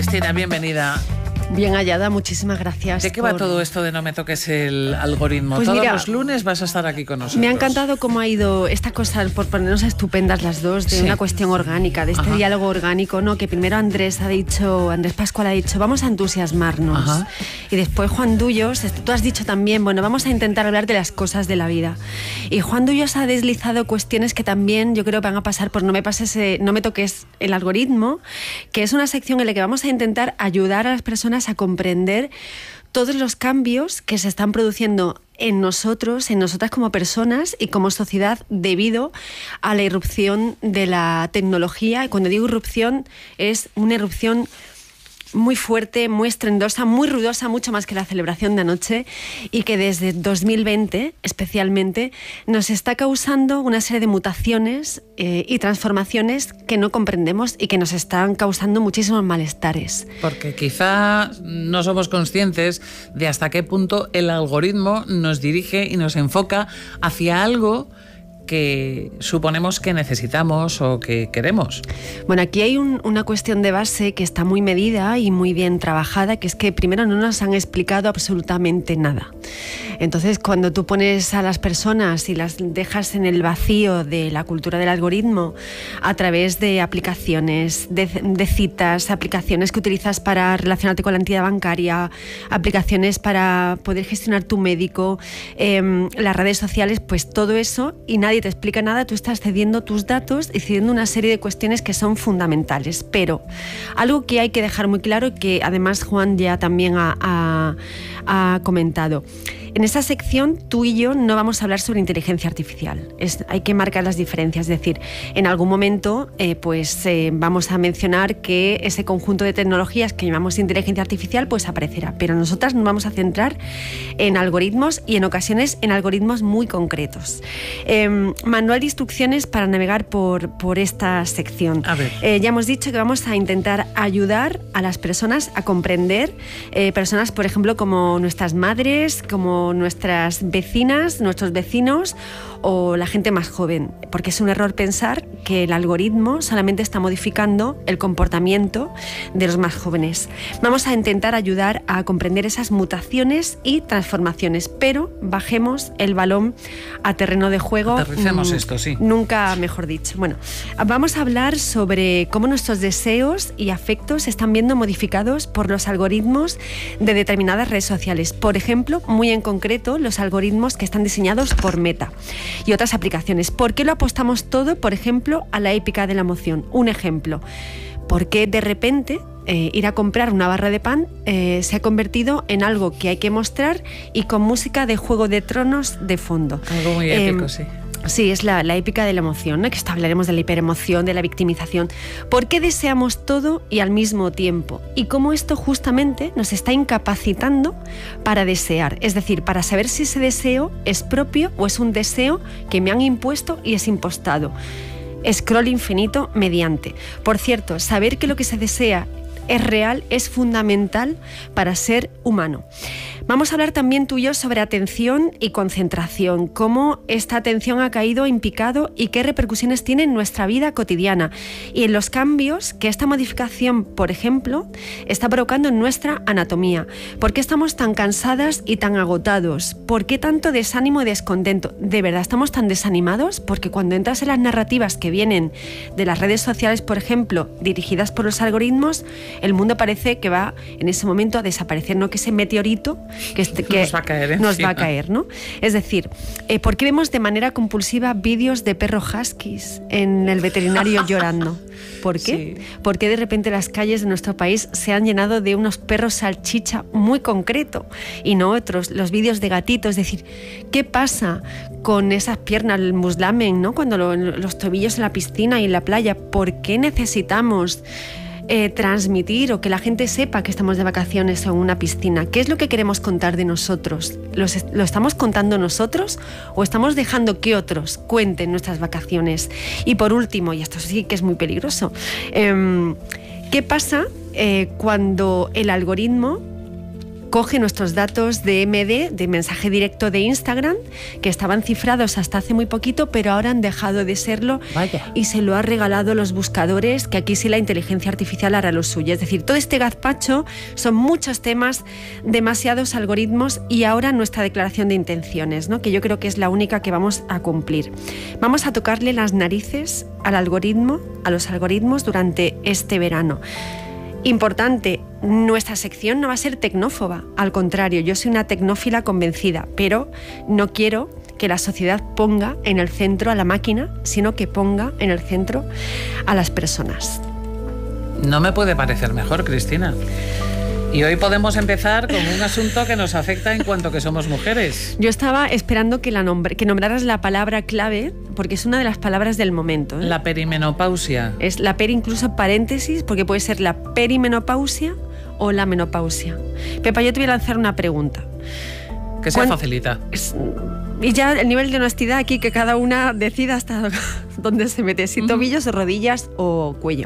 Cristina, bienvenida. Bien hallada, muchísimas gracias. ¿De qué va todo esto de No me toques el algoritmo? Pues Todos mira, los lunes vas a estar aquí con nosotros. Me ha encantado cómo ha ido esta cosa, por ponernos estupendas las dos, de una cuestión orgánica, de este diálogo orgánico, ¿no? Que primero Andrés Pascual ha dicho, vamos a entusiasmarnos. Y después Juan Dullos, tú has dicho también, bueno, vamos a intentar hablar de las cosas de la vida. Y Juan Dullos ha deslizado cuestiones que también yo creo van a pasar por No me toques el algoritmo, que es una sección en la que vamos a intentar ayudar a las personas a comprender todos los cambios que se están produciendo en nosotras como personas y como sociedad debido a la irrupción de la tecnología. Y cuando digo irrupción, es una irrupción muy fuerte, muy estrendosa, muy ruidosa, mucho más que la celebración de anoche, y que desde 2020 especialmente nos está causando una serie de mutaciones y transformaciones que no comprendemos y que nos están causando muchísimos malestares. Porque quizá no somos conscientes de hasta qué punto el algoritmo nos dirige y nos enfoca hacia algo que suponemos que necesitamos o que queremos. Bueno, aquí hay una cuestión de base que está muy medida y muy bien trabajada, que es que primero no nos han explicado absolutamente nada. Entonces, cuando tú pones a las personas y las dejas en el vacío de la cultura del algoritmo a través de aplicaciones, de citas, aplicaciones que utilizas para relacionarte con la entidad bancaria, aplicaciones para poder gestionar tu médico, las redes sociales, pues todo eso, y nadie te explica nada, tú estás cediendo tus datos y cediendo una serie de cuestiones que son fundamentales. Pero algo que hay que dejar muy claro y que además Juan ya también ha comentado. En esta sección tú y yo no vamos a hablar sobre inteligencia artificial. Hay que marcar las diferencias. Es decir, en algún momento vamos a mencionar que ese conjunto de tecnologías que llamamos inteligencia artificial pues aparecerá. Pero nosotras nos vamos a centrar en algoritmos y en ocasiones en algoritmos muy concretos. Manual de instrucciones para navegar por esta sección. A ver. Ya hemos dicho que vamos a intentar ayudar a las personas a comprender, personas, por ejemplo, como nuestras madres, como nuestras vecinas, nuestros vecinos o la gente más joven, porque es un error pensar que el algoritmo solamente está modificando el comportamiento de los más jóvenes. Vamos a intentar ayudar a comprender esas mutaciones y transformaciones, pero bajemos el balón a terreno de juego. Aterricemos esto, sí. Nunca mejor dicho. Bueno, vamos a hablar sobre cómo nuestros deseos y afectos se están viendo modificados por los algoritmos de determinadas redes sociales. Por ejemplo, muy en concreto, los algoritmos que están diseñados por Meta y otras aplicaciones. ¿Por qué lo apostamos todo, por ejemplo, a la épica de la emoción? Un ejemplo. ¿Por qué de repente ir a comprar una barra de pan se ha convertido en algo que hay que mostrar y con música de Juego de Tronos de fondo? Algo muy épico, sí. Sí, es la épica de la emoción, ¿no? Que hablaremos de la hiperemoción, de la victimización. ¿Por qué deseamos todo y al mismo tiempo? Y cómo esto justamente nos está incapacitando para desear. Es decir, para saber si ese deseo es propio o es un deseo que me han impuesto y es impostado. Scroll infinito mediante. Por cierto, saber que lo que se desea es real es fundamental para ser humano. Vamos a hablar también tú y yo sobre atención y concentración, cómo esta atención ha caído en picado y qué repercusiones tiene en nuestra vida cotidiana y en los cambios que esta modificación, por ejemplo, está provocando en nuestra anatomía. ¿Por qué estamos tan cansadas y tan agotados? ¿Por qué tanto desánimo y descontento? ¿De verdad estamos tan desanimados? Porque cuando entras en las narrativas que vienen de las redes sociales, por ejemplo, dirigidas por los algoritmos, el mundo parece que va en ese momento a desaparecer, ¿no? Que ese meteorito que nos va a caer encima. Nos va a caer, ¿no? Es decir, ¿por qué vemos de manera compulsiva vídeos de perros huskies en el veterinario llorando? ¿Por qué? Sí. ¿Por qué de repente las calles de nuestro país se han llenado de unos perros salchicha muy concreto y no otros? Los vídeos de gatitos, es decir, ¿qué pasa con esas piernas, el muslamen, ¿no? Cuando los tobillos en la piscina y en la playa? ¿Por qué necesitamos transmitir o que la gente sepa que estamos de vacaciones en una piscina? ¿Qué es lo que queremos contar de nosotros? ¿Lo estamos contando nosotros o estamos dejando que otros cuenten nuestras vacaciones? Y por último, y esto sí que es muy peligroso, ¿qué pasa cuando el algoritmo coge nuestros datos de MD, de mensaje directo de Instagram, que estaban cifrados hasta hace muy poquito, pero ahora han dejado de serlo. Vaya. Y se lo ha regalado a los buscadores, que aquí sí la inteligencia artificial hará lo suyo. Es decir, todo este gazpacho son muchos temas, demasiados algoritmos y ahora nuestra declaración de intenciones, ¿no? Que yo creo que es la única que vamos a cumplir. Vamos a tocarle las narices a los algoritmos durante este verano. Importante, nuestra sección no va a ser tecnófoba, al contrario, yo soy una tecnófila convencida, pero no quiero que la sociedad ponga en el centro a la máquina, sino que ponga en el centro a las personas. No me puede parecer mejor, Cristina. Y hoy podemos empezar con un asunto que nos afecta en cuanto que somos mujeres. Yo estaba esperando que nombraras la palabra clave, porque es una de las palabras del momento, ¿eh? La perimenopausia. Es la incluso paréntesis, porque puede ser la perimenopausia o la menopausia. Pepa, yo te voy a lanzar una pregunta. Que se facilita. Y ya el nivel de honestidad aquí, que cada una decida hasta dónde se mete, si tobillos o rodillas o cuello.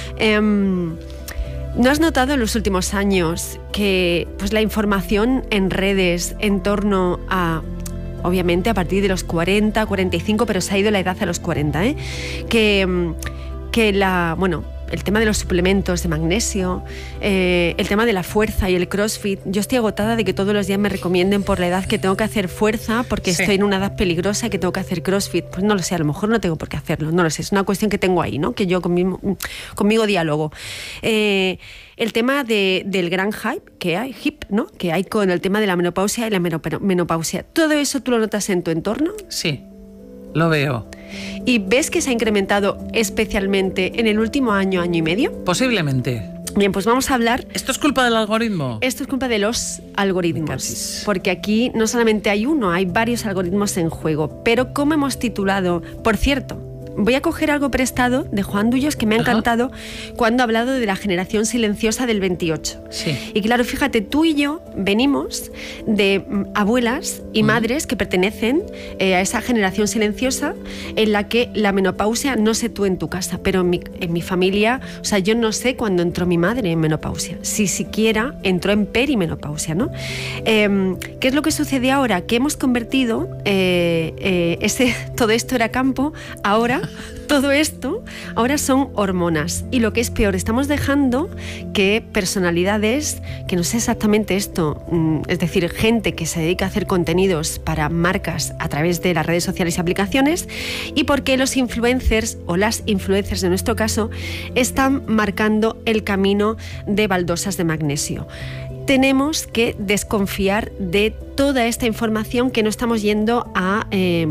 ¿No has notado en los últimos años que pues, la información en redes en torno a, obviamente a partir de los 40, 45, pero se ha ido la edad a los 40, que el tema de los suplementos de magnesio, el tema de la fuerza y el CrossFit. Yo estoy agotada de que todos los días me recomienden por la edad que tengo que hacer fuerza porque estoy en una edad peligrosa y que tengo que hacer CrossFit. Pues no lo sé, a lo mejor no tengo por qué hacerlo, no lo sé. Es una cuestión que tengo ahí, ¿no? Que yo conmigo diálogo. El tema del gran hype que hay, ¿no? Que hay con el tema de la menopausia y la menopausia. ¿Todo eso tú lo notas en tu entorno? Sí, lo veo. ¿Y ves que se ha incrementado especialmente en el último año, año y medio? Posiblemente. Bien, pues vamos a hablar... ¿Esto es culpa del algoritmo? Esto es culpa de los algoritmos. Porque aquí no solamente hay uno, hay varios algoritmos en juego. Pero ¿cómo hemos titulado? Por cierto, voy a coger algo prestado de Juan Dullos que me ha encantado cuando ha hablado de la generación silenciosa del 28. Sí. Y claro, fíjate, tú y yo venimos de abuelas y madres que pertenecen a esa generación silenciosa en la que la menopausia no se tú en tu casa, pero en mi familia, o sea, yo no sé cuándo entró mi madre en menopausia, si siquiera entró en perimenopausia, ¿no? ¿Qué es lo que sucede ahora? Que hemos convertido todo esto era campo, ahora todo esto ahora son hormonas y lo que es peor, estamos dejando que personalidades, que no sé exactamente esto, es decir, gente que se dedica a hacer contenidos para marcas a través de las redes sociales y aplicaciones, y porque los influencers o las influencers en nuestro caso están marcando el camino de baldosas de magnesio. Tenemos que desconfiar de toda esta información, que no estamos yendo a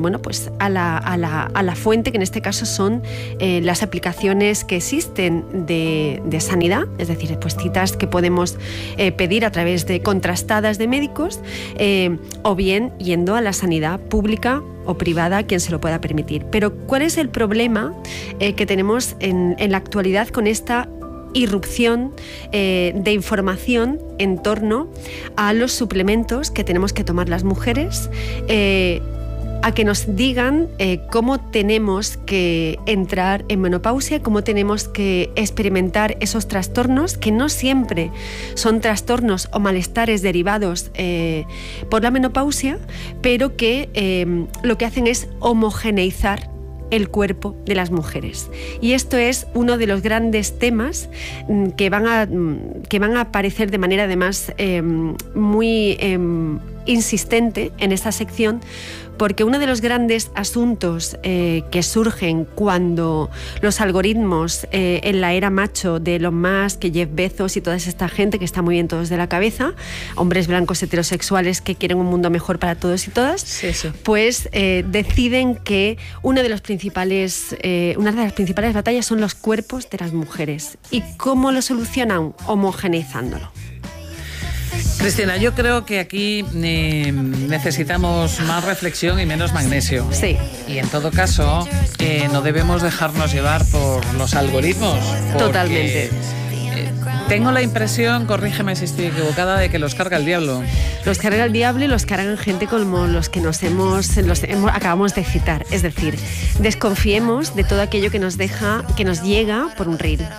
la fuente, que en este caso son las aplicaciones que existen de sanidad, es decir, pues citas que podemos pedir a través de contrastadas de médicos, o bien yendo a la sanidad pública o privada, quien se lo pueda permitir. Pero ¿cuál es el problema que tenemos en la actualidad con esta irrupción de información en torno a los suplementos que tenemos que tomar las mujeres, a que nos digan cómo tenemos que entrar en menopausia, cómo tenemos que experimentar esos trastornos, que no siempre son trastornos o malestares derivados por la menopausia, pero que lo que hacen es homogeneizar el cuerpo de las mujeres. Y esto es uno de los grandes temas que van a aparecer de manera además muy insistente en esta sección, porque uno de los grandes asuntos que surgen cuando los algoritmos en la era macho de Elon Musk, que Jeff Bezos y toda esta gente que está muy bien todos de la cabeza, hombres blancos heterosexuales que quieren un mundo mejor para todos y todas, sí. Pues deciden que una de las principales batallas son los cuerpos de las mujeres. ¿Y cómo lo solucionan? Homogeneizándolo. Cristina, yo creo que aquí necesitamos más reflexión y menos magnesio. Sí. Y en todo caso, no debemos dejarnos llevar por los algoritmos. Totalmente. Tengo la impresión, corrígeme si estoy equivocada, de que los carga el diablo. Los carga el diablo y los cargan gente como los que acabamos de citar. Es decir, desconfiemos de todo aquello que nos llega por un reel.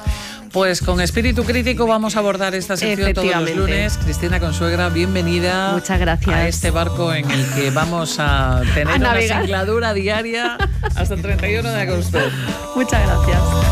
Pues con espíritu crítico vamos a abordar esta sección todos los lunes. Cristina Consuegra, bienvenida. Muchas gracias. A este barco en el que vamos a tener una singladura diaria hasta el 31 de agosto. Muchas gracias.